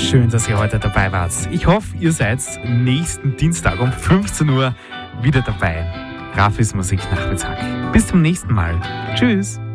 Schön, dass ihr heute dabei wart. Ich hoffe, ihr seid nächsten Dienstag um 15 Uhr wieder dabei. Rafis Musik Nachmittag. Bis zum nächsten Mal. Tschüss.